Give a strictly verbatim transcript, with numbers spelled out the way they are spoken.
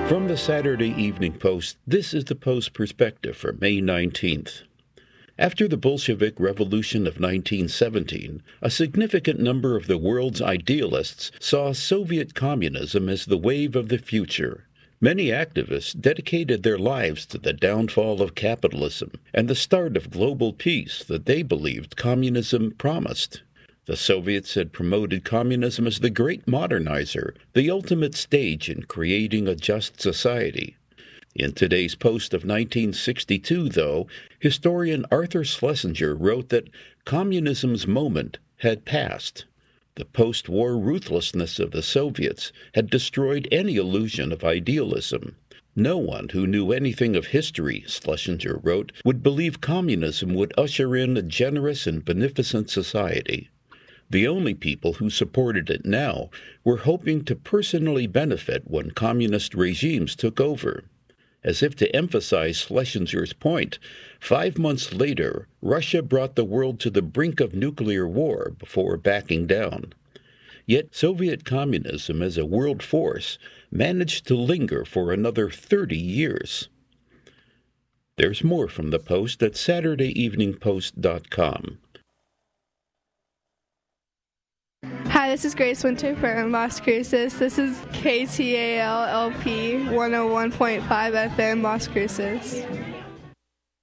From the Saturday Evening Post, this is the Post Perspective for May nineteenth. After the Bolshevik Revolution of nineteen seventeen, a significant number of the world's idealists saw Soviet communism as the wave of the future. Many activists dedicated their lives to the downfall of capitalism and the start of global peace that they believed communism promised. The Soviets had promoted communism as the great modernizer, the ultimate stage in creating a just society. In today's Post of nineteen sixty-two, though, historian Arthur Schlesinger wrote that communism's moment had passed. The post-war ruthlessness of the Soviets had destroyed any illusion of idealism. No one who knew anything of history, Schlesinger wrote, would believe communism would usher in a generous and beneficent society. The only people who supported it now were hoping to personally benefit when communist regimes took over. As if to emphasize Schlesinger's point, five months later, Russia brought the world to the brink of nuclear war before backing down. Yet Soviet communism as a world force managed to linger for another thirty years. There's more from the Post at saturday evening post dot com. Hi, this is Grace Winter from Las Cruces. This is K T A L L P one oh one point five F M Las Cruces.